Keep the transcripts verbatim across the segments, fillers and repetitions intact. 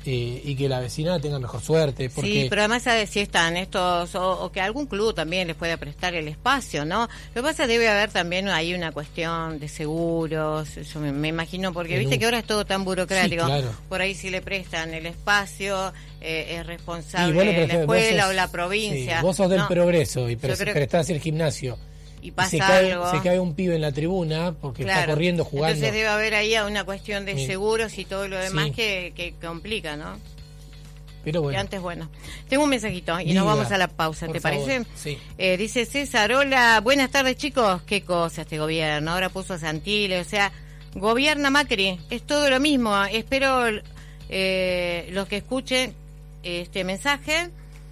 eh, y que la vecina tenga mejor suerte. Porque... Sí, pero además sabe si están estos, o, o que algún club también les pueda prestar el espacio, ¿no? Lo que pasa es que debe haber también ahí una cuestión de seguros, eso me, me imagino, porque viste que ahora es todo tan burocrático. Sí, claro. Por ahí si le prestan el espacio, eh, es responsable bueno, la escuela sos, o la provincia. Sí, vos sos del ¿no? Progreso y pre- prestás el gimnasio. Y pasa y se cae, algo. Se cae un pibe en la tribuna porque claro. está corriendo, jugando. Entonces debe haber ahí una cuestión de sí. seguros y todo lo demás sí. que, que complica, ¿no? Pero bueno. Y antes, bueno. Tengo un mensajito y Diga, nos vamos a la pausa, ¿te favor. parece? Sí. Eh, dice César, hola, buenas tardes chicos. Qué cosa este gobierno. Ahora puso a Santilli, o sea, gobierna Macri. Es todo lo mismo. Espero eh, los que escuchen este mensaje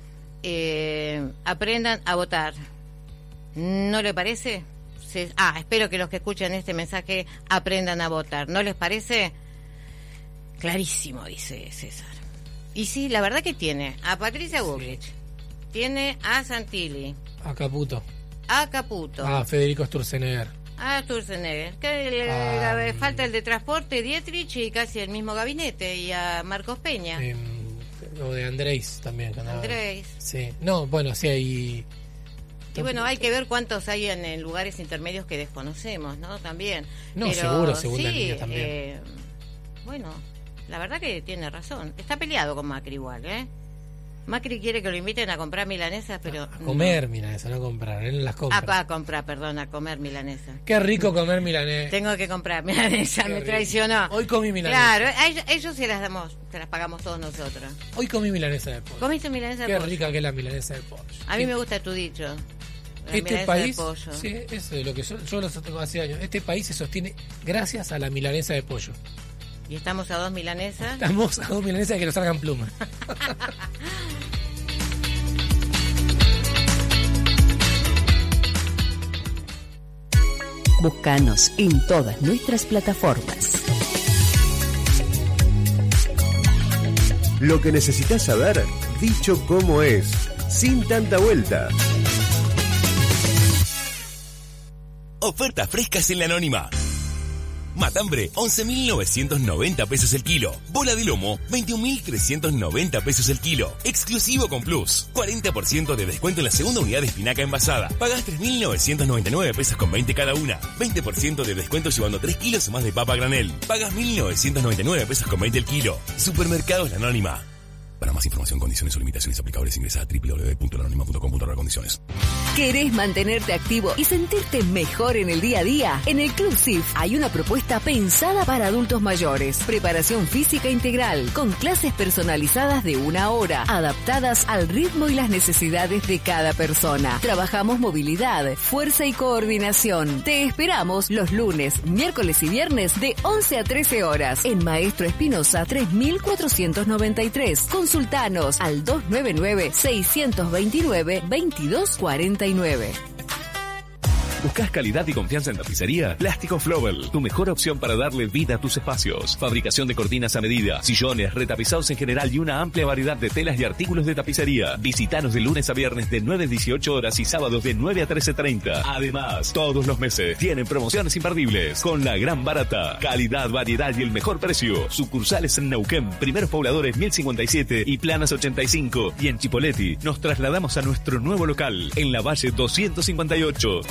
eh, aprendan a votar. ¿No le parece? Se, ah, espero que los que escuchen este mensaje aprendan a votar. ¿No les parece? Clarísimo, dice César. Y sí, la verdad que tiene a Patricia Bullrich, sí. tiene a Santilli, a Caputo, a Caputo, a Federico Sturzenegger, a Sturzenegger, que le, a, le falta el de transporte, Dietrich y casi el mismo gabinete, y a Marcos Peña. Eh, o de Andrés también. Andrés. Sí, no, bueno, sí hay... Y bueno, hay que ver cuántos hay en, en lugares intermedios que desconocemos, ¿no? También. No, pero, seguro, segunda sí, línea también. Eh, bueno, la verdad que tiene razón. Está peleado con Macri igual, ¿eh? Macri quiere que lo inviten a comprar milanesas, pero... A comer no. milanesas, no a comprar, él las compra. Ah, a comprar, perdón, a comer milanesas. Qué rico comer milanesas. Tengo que comprar milanesas, me traicionó. Hoy comí milanesas. Claro, a ellos, ellos se las damos, se las pagamos todos nosotros. Hoy comí milanesa de pollo. ¿Comiste milanesa de Qué pollo? Qué rica que es la milanesa de pollo. A mí me gusta tu dicho. La este país, de pollo. sí, eso es lo que yo, yo lo sostengo hace años. Este país se sostiene gracias a la milanesa de pollo. Y estamos a dos milanesas. Estamos a dos milanesas de que nos salgan plumas. Búscanos en todas nuestras plataformas. Lo que necesitas saber, dicho como es, sin tanta vuelta. Ofertas frescas en la Anónima. Matambre, once mil novecientos noventa pesos el kilo. Bola de lomo, veintiún mil trescientos noventa pesos el kilo. Exclusivo con Plus. cuarenta por ciento de descuento en la segunda unidad de espinaca envasada. Pagás tres mil novecientos noventa y nueve pesos con veinte cada una. veinte por ciento de descuento llevando tres kilos o más de papa granel. Pagas mil novecientos noventa y nueve pesos con veinte el kilo. Supermercados La Anónima. Para más información, condiciones o limitaciones aplicables, ingresa a doble u doble u doble u punto la anónima punto com punto a r condiciones. ¿Querés mantenerte activo y sentirte mejor en el día a día? En el Club S I F hay una propuesta pensada para adultos mayores. Preparación física integral, con clases personalizadas de una hora, adaptadas al ritmo y las necesidades de cada persona. Trabajamos movilidad, fuerza y coordinación. Te esperamos los lunes, miércoles y viernes de once a trece horas en Maestro Espinosa tres mil cuatrocientos noventa y tres. Consultanos al dos nueve nueve, seis dos nueve, veintidós cuarenta y nueve. ¿Buscas calidad y confianza en tapicería? Plástico Flowell, tu mejor opción para darle vida a tus espacios. Fabricación de cortinas a medida, sillones, retapizados en general y una amplia variedad de telas y artículos de tapicería. Visítanos de lunes a viernes de nueve a dieciocho horas y sábados de nueve a trece treinta. Además, todos los meses tienen promociones imperdibles con la gran barata. Calidad, variedad y el mejor precio. Sucursales en Neuquén, Primeros Pobladores mil cincuenta y siete y Planas ochenta y cinco. Y en Chipoleti nos trasladamos a nuestro nuevo local en la Valle doscientos cincuenta y ocho.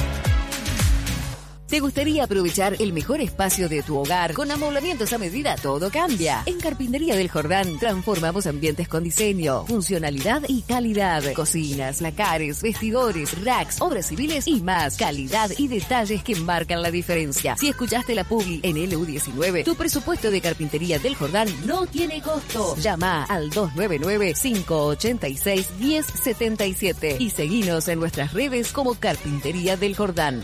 ¿Te gustaría aprovechar el mejor espacio de tu hogar? Con amoblamientos a medida todo cambia. En Carpintería del Jordán transformamos ambientes con diseño, funcionalidad y calidad. Cocinas, lacares, vestidores, racks, obras civiles y más. Calidad y detalles que marcan la diferencia. Si escuchaste la publi en L U diecinueve, tu presupuesto de Carpintería del Jordán no tiene costo. Llama al dos nueve nueve, cinco ocho seis, uno cero siete siete y seguinos en nuestras redes como Carpintería del Jordán.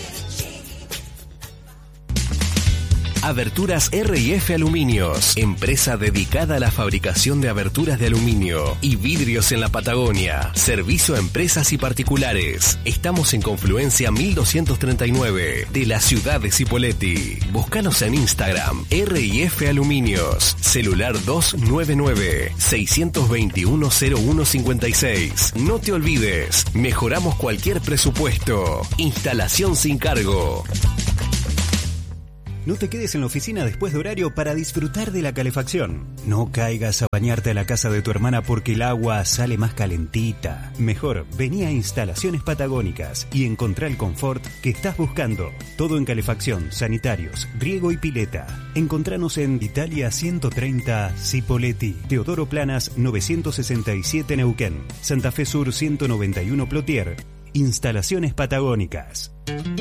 Aberturas R y F Aluminios, empresa dedicada a la fabricación de aberturas de aluminio y vidrios en la Patagonia. Servicio a empresas y particulares. Estamos en Confluencia mil doscientos treinta y nueve de la ciudad de Cipolletti. Búscanos en Instagram, R y F Aluminios. Celular dos nueve nueve, seis dos uno, cero uno cinco seis. No te olvides, mejoramos cualquier presupuesto. Instalación sin cargo. No te quedes en la oficina después de horario para disfrutar de la calefacción. No caigas a bañarte a la casa de tu hermana porque el agua sale más calentita. Mejor, vení a Instalaciones Patagónicas y encontrá el confort que estás buscando. Todo en calefacción, sanitarios, riego y pileta. Encontranos en Italia ciento treinta Cipolletti, Teodoro Planas novecientos sesenta y siete Neuquén, Santa Fe Sur ciento noventa y uno Plotier. Instalaciones Patagónicas.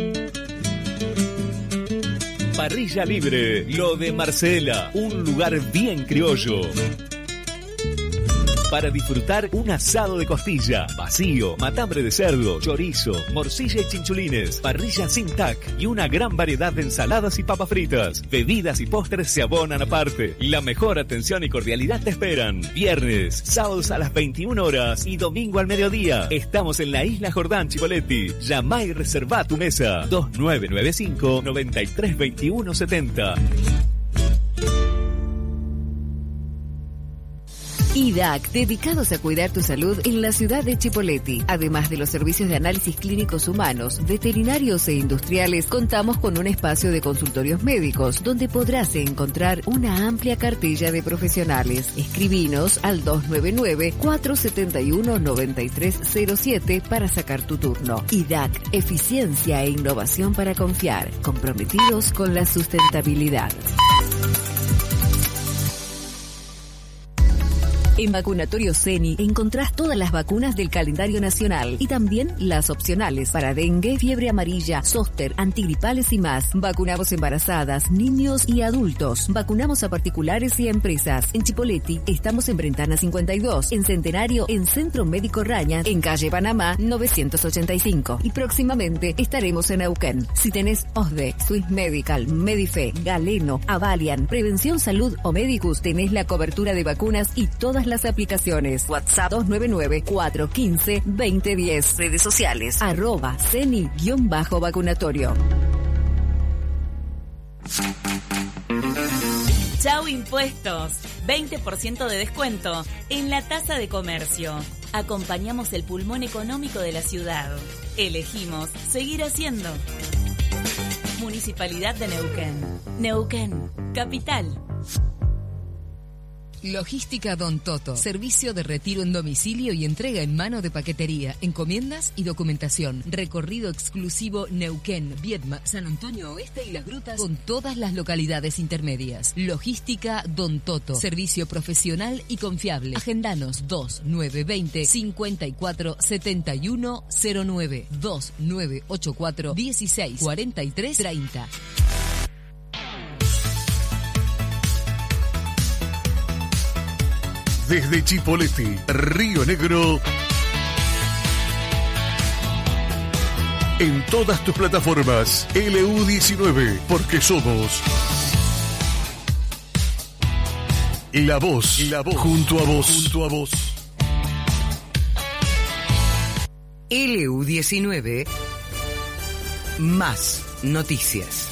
Parrilla Libre, lo de Marcela, un lugar bien criollo. Para disfrutar un asado de costilla, vacío, matambre de cerdo, chorizo, morcilla y chinchulines, parrilla sin tac y una gran variedad de ensaladas y papas fritas. Bebidas y postres se abonan aparte. La mejor atención y cordialidad te esperan. Viernes, sábados a las veintiuna horas y domingo al mediodía. Estamos en la Isla Jordán Chipolletti. Llama y reserva tu mesa. dos nueve nueve cinco, nueve tres dos uno siete cero. I D A C, dedicados a cuidar tu salud en la ciudad de Chipolletti. Además de los servicios de análisis clínicos humanos, veterinarios e industriales, contamos con un espacio de consultorios médicos, donde podrás encontrar una amplia cartilla de profesionales. Escribinos al dos nueve nueve, cuatro siete uno, nueve tres cero siete para sacar tu turno. I D A C, eficiencia e innovación para confiar, comprometidos con la sustentabilidad. En Vacunatorio Ceni encontrás todas las vacunas del calendario nacional y también las opcionales para dengue, fiebre amarilla, zóster, antigripales y más. Vacunamos embarazadas, niños y adultos. Vacunamos a particulares y a empresas. En Chipolletti estamos en Brentana cincuenta y dos, en Centenario, en Centro Médico Raña, en Calle Panamá novecientos ochenta y cinco. Y próximamente estaremos en Neuquén. Si tenés O S D E, Swiss Medical, Medife, Galeno, Avalian, Prevención Salud o Medicus, tenés la cobertura de vacunas y todas las aplicaciones. WhatsApp dos nueve nueve, cuatro uno cinco, dos cero uno cero. Redes sociales arroba ceni-vacunatorio. Chau Impuestos. veinte por ciento de descuento en la tasa de comercio. Acompañamos el pulmón económico de la ciudad. Elegimos seguir haciendo. Municipalidad de Neuquén. Neuquén, capital. Logística Don Toto. Servicio de retiro en domicilio y entrega en mano de paquetería, encomiendas y documentación. Recorrido exclusivo Neuquén, Viedma, San Antonio Oeste y Las Grutas con todas las localidades intermedias. Logística Don Toto. Servicio profesional y confiable. Agendanos dos nueve dos cero, cinco cuatro siete uno cero nueve, dos nueve ocho cuatro, dieciséis cuarenta y tres treinta. Desde Chipolletti, Río Negro, en todas tus plataformas, L U diecinueve, porque somos la voz, la voz, junto a vos, junto a vos. L U diecinueve, más noticias.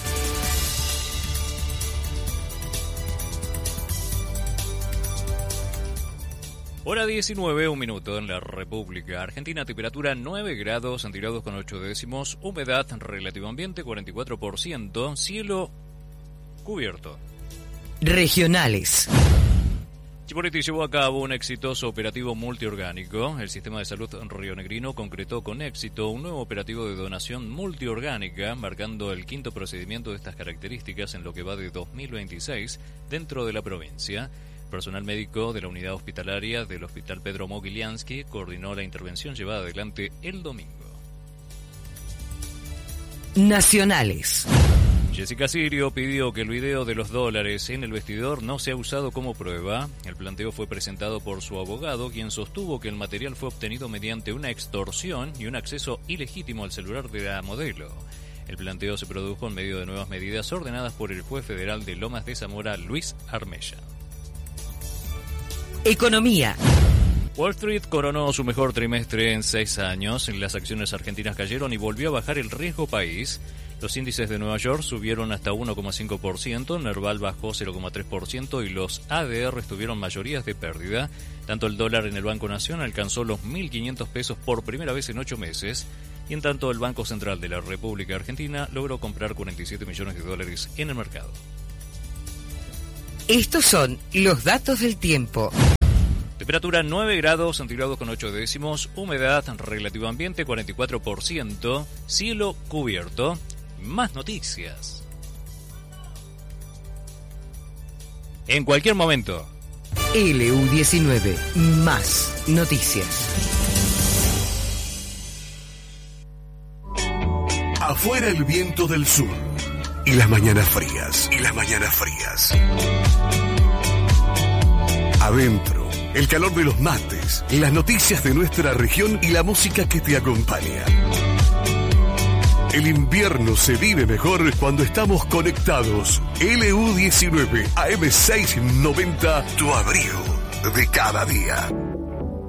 Hora diecinueve, un minuto en la República Argentina, temperatura nueve grados centígrados con ocho décimos, humedad relativo ambiente cuarenta y cuatro por ciento, cielo cubierto. Regionales. Chipolletti llevó a cabo un exitoso operativo multiorgánico. El sistema de salud rionegrino concretó con éxito un nuevo operativo de donación multiorgánica, marcando el quinto procedimiento de estas características en lo que va de dos mil veintiséis dentro de la provincia. Personal médico de la unidad hospitalaria del Hospital Pedro Mogiliansky coordinó la intervención llevada adelante el domingo. Nacionales. Jessica Sirio pidió que el video de los dólares en el vestidor no sea usado como prueba. El planteo fue presentado por su abogado, quien sostuvo que el material fue obtenido mediante una extorsión y un acceso ilegítimo al celular de la modelo. El planteo se produjo en medio de nuevas medidas ordenadas por el juez federal de Lomas de Zamora, Luis Armella. Economía. Wall Street coronó su mejor trimestre en seis años. Las acciones argentinas cayeron y volvió a bajar el riesgo país. Los índices de Nueva York subieron hasta uno coma cinco por ciento, Nerval bajó cero coma tres por ciento y los A D R tuvieron mayorías de pérdida. Tanto el dólar en el Banco Nación alcanzó los mil quinientos pesos por primera vez en ocho meses. Y en tanto, el Banco Central de la República Argentina logró comprar cuarenta y siete millones de dólares en el mercado. Estos son los datos del tiempo. Temperatura nueve grados centígrados con ocho décimos, humedad relativo ambiente cuarenta y cuatro por ciento, cielo cubierto. Más noticias en cualquier momento. L U diecinueve, más noticias. Afuera el viento del sur y las mañanas frías, y las mañanas frías. Adentro, el calor de los mates, las noticias de nuestra región y la música que te acompaña. El invierno se vive mejor cuando estamos conectados. L U diecinueve, A M seiscientos noventa, tu abrigo de cada día.